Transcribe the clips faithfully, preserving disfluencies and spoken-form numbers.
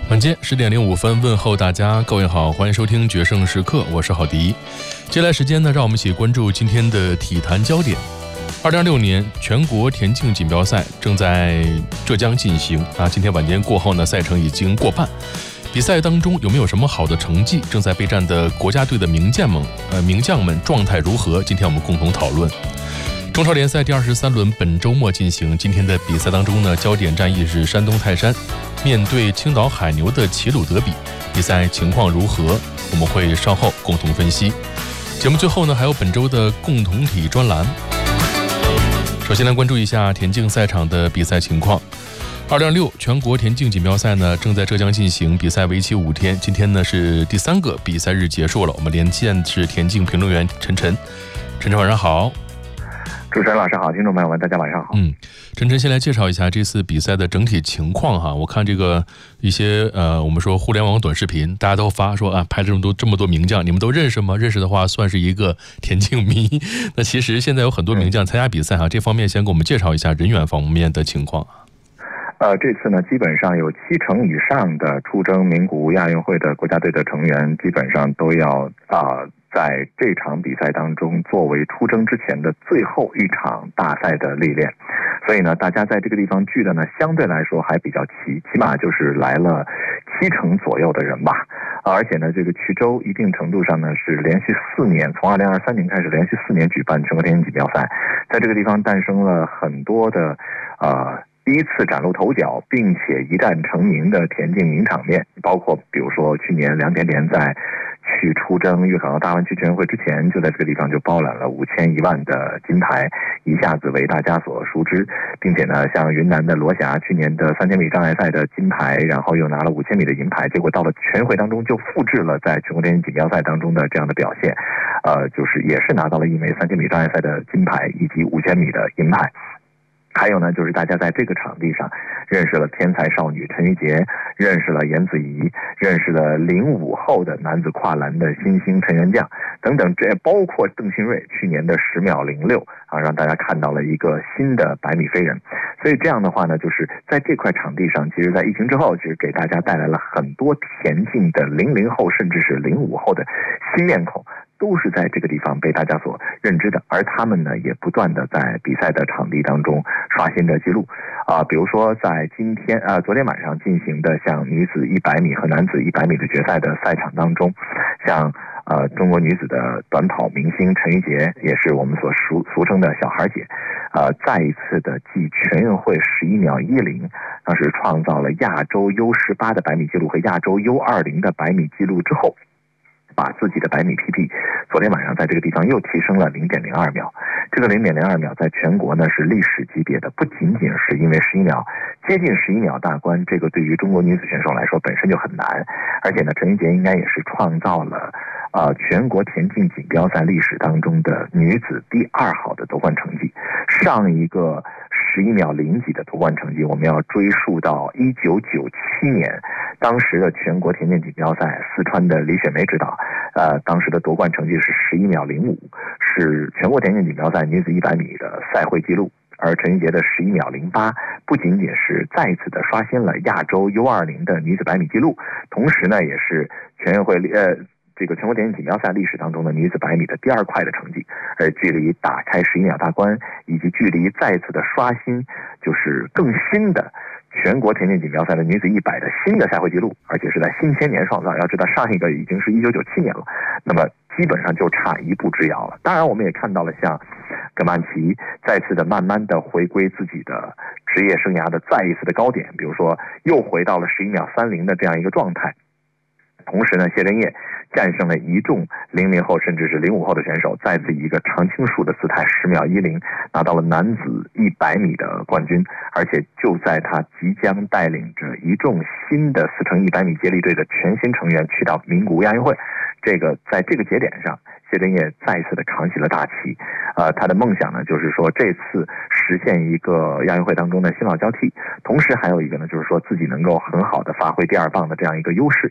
晚间十点零五分，问候大家，各位好，欢迎收听决胜时刻，我是郝迪。接下来时间呢，让我们一起关注今天的体坛焦点。二零二六年全国田径锦标赛正在浙江进行啊，今天晚间过后呢，赛程已经过半。比赛当中有没有什么好的成绩？正在备战的国家队的名将们，呃，名将们状态如何？今天我们共同讨论。中超联赛第二十三轮本周末进行，今天的比赛当中呢，焦点战役是山东泰山面对青岛海牛的齐鲁德比，比赛情况如何？我们会稍后共同分析。节目最后呢，还有本周的共同体专栏。首先来关注一下田径赛场的比赛情况。二零二六全国田径锦标赛呢正在浙江进行，比赛为期五天，今天呢是第三个比赛日结束了。我们连线是田径评论员陈晨，陈晨晚上好。 主持人老师好，听众朋友们大家晚上好。 嗯，陈晨先来介绍一下这次比赛的整体情况哈。我看这个一些呃，我们说互联网短视频，大家都发说啊，拍这么多这么多名将，你们都认识吗？认识的话算是一个田径迷。那其实现在有很多名将参加比赛哈，这方面先给我们介绍一下人员方面的情况。 呃，这次呢，基本上有七成以上的出征名古屋亚运会的国家队的成员，基本上都要啊、呃，在这场比赛当中作为出征之前的最后一场大赛的历练。所以呢，大家在这个地方聚的呢，相对来说还比较齐，起码就是来了七成左右的人吧。啊、而且呢，这个衢州一定程度上呢是连续四年，从二零二三年开始连续四年举办全国田径锦标赛，在这个地方诞生了很多的呃。第一次崭露头角并且一战成名的田径名场面，包括比如说去年梁甜甜在去出征粤港澳大湾区全运会之前，就在这个地方就包揽了五千一万的金牌，一下子为大家所熟知。并且呢，像云南的罗霞去年的三千米障碍赛的金牌，然后又拿了五千米的银牌，结果到了全运会当中就复制了在全国田径锦标赛当中的这样的表现，呃，就是也是拿到了一枚三千米障碍赛的金牌以及五千米的银牌。还有呢，就是大家在这个场地上认识了天才少女陈玉洁，认识了严子怡，认识了零五后的男子跨栏的新星陈元将等等，这包括邓新瑞去年的十秒零六啊，让大家看到了一个新的百米飞人。所以这样的话呢，就是在这块场地上，其实在疫情之后，其实给大家带来了很多田径的零零后甚至是零五后的新面孔，都是在这个地方被大家所认知的，而他们呢也不断的在比赛的场地当中刷新着记录啊、呃，比如说在今天啊、呃、昨天晚上进行的像女子一百米和男子一百米的决赛的赛场当中，像呃中国女子的短跑明星陈玉洁，也是我们所俗俗称的小孩姐，呃再一次的继全运会十一秒一零，当时创造了亚洲 U 十八的百米记录和亚洲 U 二十的百米记录之后，把自己的百米 P B 昨天晚上在这个地方又提升了 零点零二秒，这个 零点零二秒在全国呢是历史级别的，不仅仅是因为十一秒接近十一秒大关，这个对于中国女子选手来说本身就很难，而且呢陈玉洁应该也是创造了呃全国田径锦标赛历史当中的女子第二好的夺冠成绩。上一个十一秒零几的夺冠成绩，我们要追溯到一九九七年，当时的全国田径锦标赛，四川的李雪梅指导，呃，当时的夺冠成绩是十一秒零五，是全国田径锦标赛女子一百米的赛会纪录。而陈玉洁的十一秒零八，不仅仅是再一次的刷新了亚洲 U 二十的女子百米纪录，同时呢，也是全运会呃。这个全国田径锦标赛历史当中的女子百米的第二快的成绩，而距离打开十一秒大关，以及距离再次的刷新，就是更新的全国田径锦标赛的女子一百的新的赛会纪录，而且是在新千年创造。要知道上一个已经是一九九七年了，那么基本上就差一步之遥了。当然，我们也看到了像葛曼棋再次的慢慢的回归自己的职业生涯的再一次的高点，比如说又回到了十一秒三零的这样一个状态。同时呢，谢震业战胜了一众零零后甚至是零五后的选手，再次以一个常青树的姿态十秒一零拿到了男子一百米的冠军，而且就在他即将带领着一众新的四乘一百米接力队的全新成员去到名古屋亚运会，这个在这个节点上，谢震业再次的扛起了大旗。呃，他的梦想呢，就是说这次实现一个亚运会当中的新老交替，同时还有一个呢，就是说自己能够很好的发挥第二棒的这样一个优势。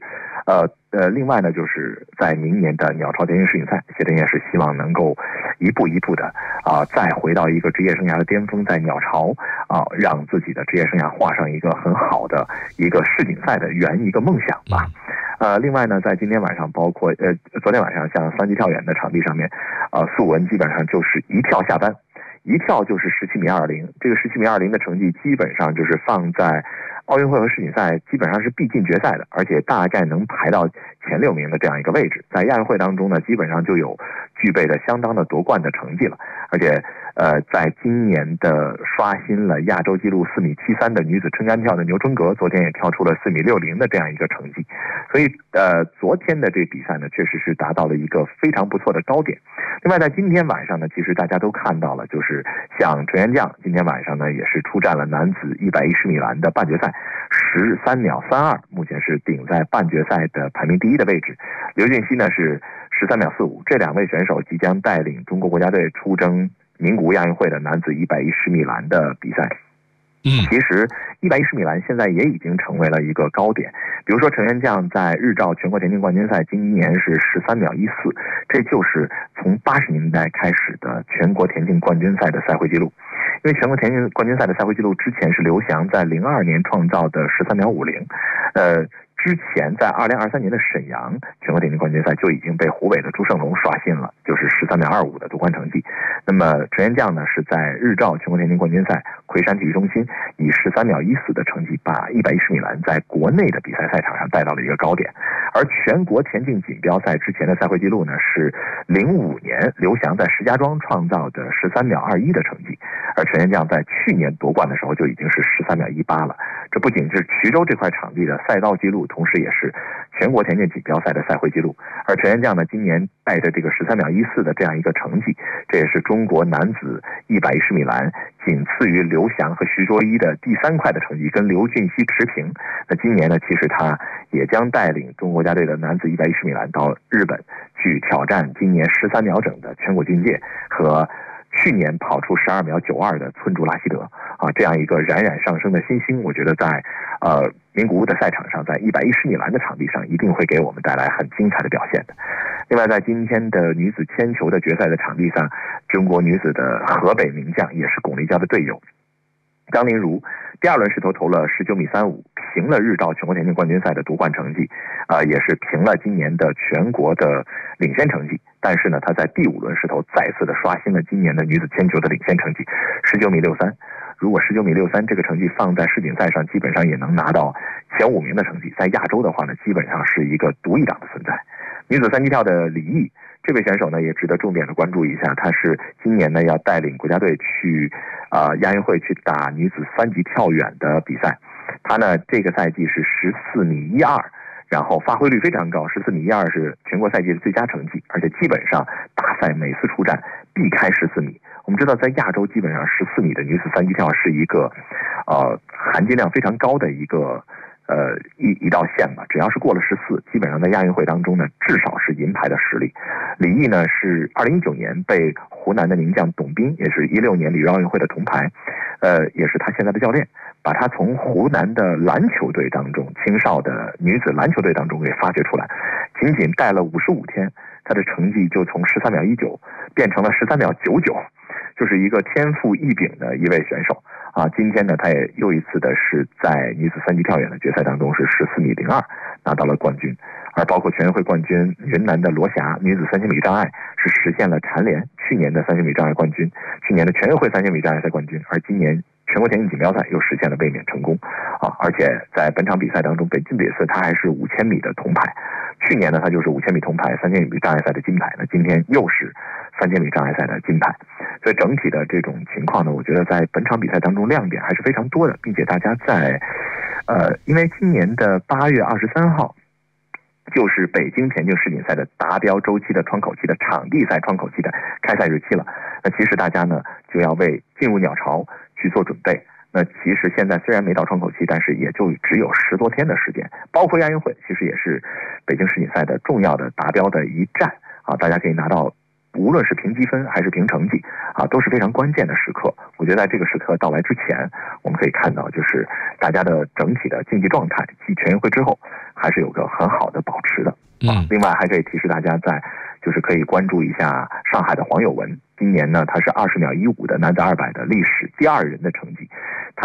呃呃，另外呢，就是在明年的鸟巢田径世锦赛，谢震业是希望能够一步一步的啊、呃，再回到一个职业生涯的巅峰，在鸟巢啊、呃，让自己的职业生涯画上一个很好的一个世锦赛的圆一个梦想吧。呃，另外呢，在今天晚上，包括呃昨天晚上，像三级跳远的场地上面，呃，素文基本上就是一跳下班，一跳就是十七米二零，这个十七米二零的成绩基本上就是放在奥运会和世锦赛基本上是必进决赛的，而且大概能排到前六名的这样一个位置。在亚运会当中呢，基本上就有具备了相当的夺冠的成绩了，而且呃，在今年的刷新了亚洲纪录四米七三的女子撑杆跳的牛春格，昨天也跳出了四米六零的这样一个成绩，所以呃，昨天的这比赛呢，确实是达到了一个非常不错的高点。另外，在今天晚上呢，其实大家都看到了，就是像陈元将今天晚上呢，也是出战了男子一百一十米栏的半决赛，十三秒三二，目前是顶在半决赛的排名第一的位置。刘俊熙呢是十三秒四五，这两位选手即将带领中国国家队出征名古屋亚运会的男子一百一十米栏的比赛。 嗯， 其实一百一十米栏现在也已经成为了一个高点。比如说陈元将在日照全国田径冠军赛今年是十三秒一四，这就是从八十年代开始的全国田径冠军赛的赛会纪录。因为全国田径冠军赛的赛会纪录之前是刘翔在零二年创造的十三秒五零，呃。之前在二零二三年的沈阳全国田径冠军赛就已经被湖北的朱胜龙刷新了，就是十三秒二五的夺冠成绩。那么陈元将呢是在日照全国田径冠军赛魁山体育中心以十三秒一四的成绩把一百一十米栏在国内的比赛赛场上带到了一个高点。而全国田径锦标赛之前的赛会纪录呢是零五年刘翔在石家庄创造的十三秒二一的成绩，而陈元将在去年夺冠的时候就已经是十三秒一八了。这不仅是衢州这块场地的赛道纪录，同时也是全国田径锦标赛的赛会纪录。而陈元将呢，今年带着这个十三秒一四的这样一个成绩，这也是中国男子一百一十米栏仅次于刘翔和徐卓一的第三块的成绩，跟刘俊熙持平。那今年呢，其实他也将带领中国国家队的男子一百一十米栏到日本去挑战今年十三秒整的全国军界和去年跑出十二秒九二的村竹拉希德啊，这样一个冉冉上升的新星，我觉得在呃名古屋的赛场上，在一百一十米栏的场地上，一定会给我们带来很精彩的表现的。另外，在今天的女子铅球的决赛的场地上，中国女子的河北名将也是巩立姣的队友张琳如，第二轮石头投了十九米三五，平了日照全国田径冠军赛的夺冠成绩，啊、呃，也是平了今年的全国的领先成绩。但是呢，她在第五轮石头再次的刷新了今年的女子铅球的领先成绩，十九米六三。如果十九米六三这个成绩放在世锦赛上，基本上也能拿到前五名的成绩。在亚洲的话呢，基本上是一个独一档的存在。女子三级跳的李毅，这位选手呢也值得重点的关注一下，她是今年呢要带领国家队去啊、呃、亚运会去打女子三级跳远的比赛。她呢这个赛季是十四米一二，然后发挥率非常高，十四米一二是全国赛季的最佳成绩，而且基本上大赛每次出战避开十四米。我们知道在亚洲基本上十四米的女子三级跳是一个呃含金量非常高的一个呃一一道线吧，只要是过了十四，基本上在亚运会当中呢至少是银牌的实力。李毅呢是二零一九年被湖南的名将董斌，也是一六年里约奥运会的铜牌，呃也是他现在的教练，把他从湖南的篮球队当中青少的女子篮球队当中给发掘出来，仅仅带了五十五天，他的成绩就从十三秒一九变成了十三秒九九，就是一个天赋异禀的一位选手啊！今天呢，他也又一次的是在女子三级跳远的决赛当中是十四米零二拿到了冠军，而包括全运会冠军云南的罗霞，女子三千米障碍是实现了蝉联去年的三千米障碍冠军，去年的全运会三千米障碍赛冠军，而今年全国田径锦标赛又实现了卫冕成功啊！而且在本场比赛当中，北京比赛他还是五千米的铜牌。去年呢，他就是五千米铜牌，三千米障碍赛的金牌。那今天又是三千米障碍赛的金牌。所以整体的这种情况呢，我觉得在本场比赛当中亮点还是非常多的，并且大家在呃，因为今年的八月二十三号就是北京田径世锦赛的达标周期的窗口期的场地赛窗口期的开赛日期了。那其实大家呢就要为进入鸟巢去做准备。那其实现在虽然没到窗口期，但是也就只有十多天的时间，包括亚运会其实也是北京世锦赛的重要的达标的一站啊，大家可以拿到无论是评积分还是评成绩啊，都是非常关键的时刻。我觉得在这个时刻到来之前，我们可以看到就是大家的整体的竞技状态，继全运会之后还还是有个很好的保持的啊。另外还可以提示大家在。就是可以关注一下上海的黄有文，今年呢他是二十秒一五的男子二百的历史第二人的成绩，他